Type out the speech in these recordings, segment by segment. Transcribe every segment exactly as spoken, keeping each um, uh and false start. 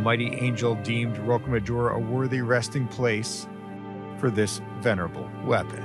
mighty angel deemed Rocamadour a worthy resting place for this venerable weapon.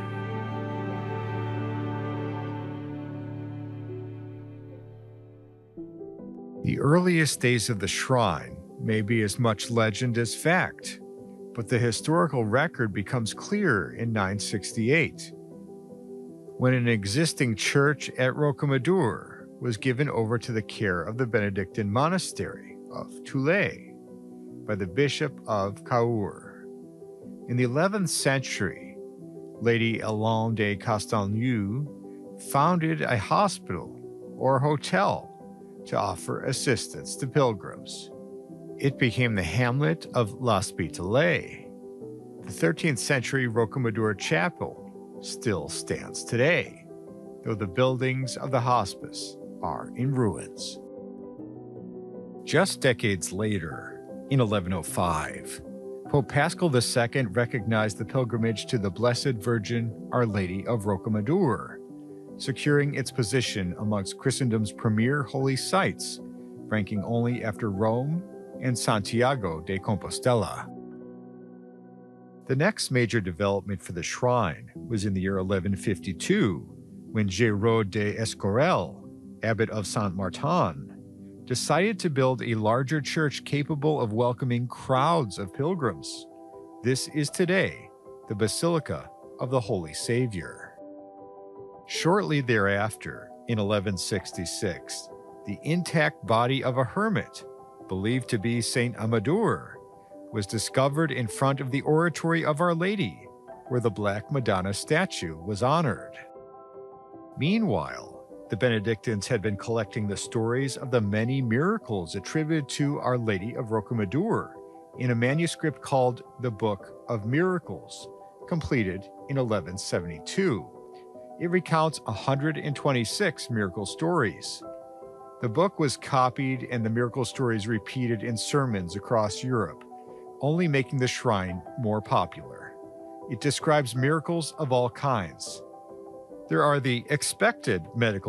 The earliest days of the shrine may be as much legend as fact, but the historical record becomes clear in nine sixty-eight, when an existing church at Rocamadour was given over to the care of the Benedictine monastery of Toulay by the Bishop of Cahors. In the eleventh century, Lady Hélène de Castelnau founded a hospital or hotel to offer assistance to pilgrims. It became the hamlet of L'Hospitalet. The thirteenth century Rocamadour Chapel still stands today, though the buildings of the hospice are in ruins. Just decades later, in eleven oh five, Pope Paschal the Second recognized the pilgrimage to the Blessed Virgin Our Lady of Rocamadour, securing its position amongst Christendom's premier holy sites, ranking only after Rome and Santiago de Compostela. The next major development for the shrine was in the year eleven fifty-two, when Géraud de Escorel, abbot of Saint-Martin, decided to build a larger church capable of welcoming crowds of pilgrims. This is today the Basilica of the Holy Savior. Shortly thereafter, in eleven sixty-six, the intact body of a hermit, believed to be Saint Amador, was discovered in front of the Oratory of Our Lady, where the Black Madonna statue was honored. Meanwhile, the Benedictines had been collecting the stories of the many miracles attributed to Our Lady of Rocamadour in a manuscript called the Book of Miracles, completed in eleven seventy-two. It recounts one hundred twenty-six miracle stories. The book was copied and the miracle stories repeated in sermons across Europe, only making the shrine more popular. It describes miracles of all kinds. There are the expected medical